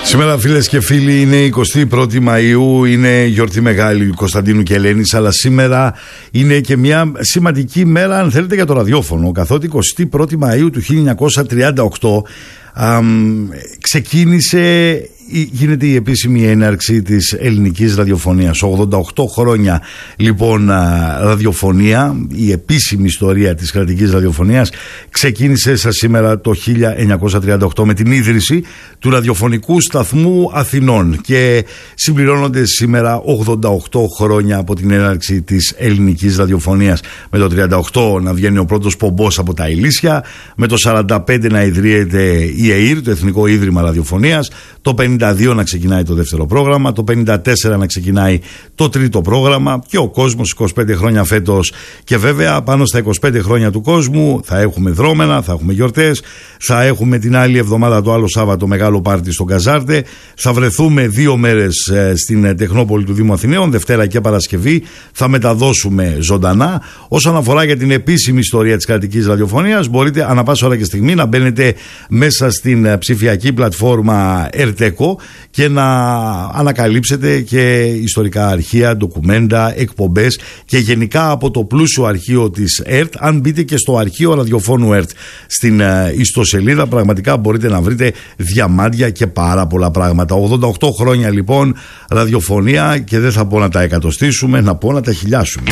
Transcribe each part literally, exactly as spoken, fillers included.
Σήμερα, φίλες και φίλοι, είναι εικοστή πρώτη Μαΐου, είναι γιορτή μεγάλη Κωνσταντίνου και Ελένης, αλλά σήμερα είναι και μια σημαντική μέρα, αν θέλετε, για το ραδιόφωνο, καθότι εικοστή πρώτη Μαΐου του χίλια εννιακόσια τριάντα οκτώ α, ξεκίνησε, γίνεται η επίσημη έναρξη της ελληνικής ραδιοφωνίας. ογδόντα οκτώ χρόνια λοιπόν ραδιοφωνία, η επίσημη ιστορία της κρατικής ραδιοφωνίας ξεκίνησε σαν σήμερα το χίλια εννιακόσια τριάντα οκτώ με την ίδρυση του ραδιοφωνικού σταθμού Αθηνών και συμπληρώνονται σήμερα ογδόντα οκτώ χρόνια από την έναρξη της ελληνικής ραδιοφωνίας. Με το τριάντα οκτώ να βγαίνει ο πρώτος πομπός από τα Ηλίσια, με το σαράντα πέντε να ιδρύεται η ΕΗΡ, το Εθνικό Ίδρυμα Ραδιοφωνίας, το πενήντα δύο να ξεκινάει το δεύτερο πρόγραμμα, το πενήντα τέσσερα να ξεκινάει το τρίτο πρόγραμμα και ο κόσμος είκοσι πέντε χρόνια φέτος. Και βέβαια πάνω στα είκοσι πέντε χρόνια του κόσμου θα έχουμε δρόμενα, θα έχουμε γιορτές, θα έχουμε την άλλη εβδομάδα, το άλλο Σάββατο, μεγάλο πάρτι στον Καζάρτε, θα βρεθούμε δύο μέρες ε, στην Τεχνόπολη του Δήμου Αθηναίων, Δευτέρα και Παρασκευή, θα μεταδώσουμε ζωντανά. Όσον αφορά για την επίσημη ιστορία της κρατικής ραδιοφωνίας, μπορείτε ανά πάσα ώρα και στιγμή να μπαίνετε μέσα στην ψηφιακή πλατφόρμα Ερτέκο και να ανακαλύψετε και ιστορικά αρχεία, ντοκουμέντα, εκπομπές και γενικά από το πλούσιο αρχείο της ΕΡΤ. Αν μπείτε και στο αρχείο ραδιοφώνου ΕΡΤ στην ιστοσελίδα, πραγματικά μπορείτε να βρείτε διαμάντια και πάρα πολλά πράγματα. ογδόντα οκτώ χρόνια λοιπόν ραδιοφωνία, και δεν θα πω να τα εκατοστήσουμε, να πω να τα χιλιάσουμε.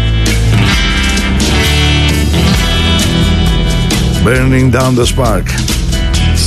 Burning down the spark.